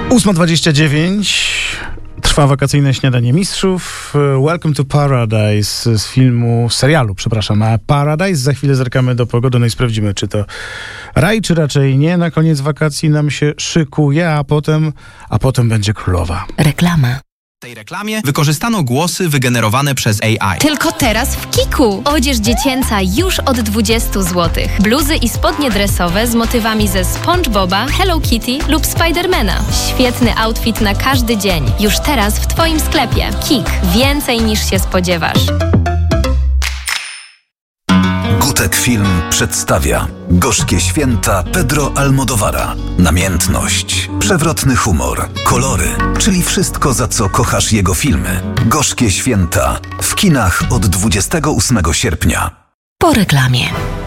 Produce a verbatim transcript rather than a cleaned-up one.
ósma dwadzieścia dziewięć. Trwa wakacyjne śniadanie mistrzów. Welcome to Paradise z filmu, z serialu, przepraszam, a Paradise. Za chwilę zerkamy do pogody, no i sprawdzimy, czy to raj, czy raczej nie. Na koniec wakacji nam się szykuje, a potem, a potem będzie królowa. Reklama. W tej reklamie wykorzystano głosy wygenerowane przez A I. Tylko teraz w Kiku. Odzież dziecięca już od dwudziestu złotych. Bluzy i spodnie dresowe z motywami ze SpongeBoba, Hello Kitty lub Spidermana. Świetny outfit na każdy dzień. Już teraz w Twoim sklepie. Kik. Więcej niż się spodziewasz. Gutek Film przedstawia Gorzkie święta Pedro Almodóvara. Namiętność, przewrotny humor, kolory, czyli wszystko, za co kochasz jego filmy. Gorzkie święta w kinach od dwudziestego ósmego sierpnia. Po reklamie.